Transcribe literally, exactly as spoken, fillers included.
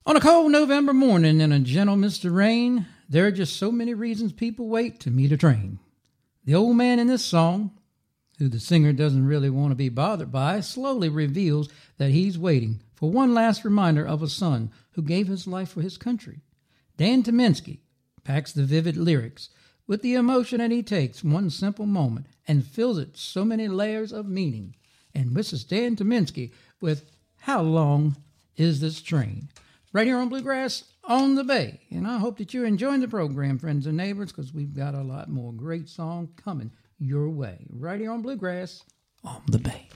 On a cold November morning in a gentle mist of rain, there are just so many reasons people wait to meet a train. The old man in this song, who the singer doesn't really want to be bothered by, slowly reveals that he's waiting for one last reminder of a son who gave his life for his country. Dan Tyminski packs the vivid lyrics with the emotion that he takes one simple moment and fills it so many layers of meaning. And this is Dan Tyminski with How Long Is This Train? Right here on Bluegrass on the Bay. And I hope that you're enjoying the program, friends and neighbors, because we've got a lot more great songs coming your way. Right here on Bluegrass on the Bay.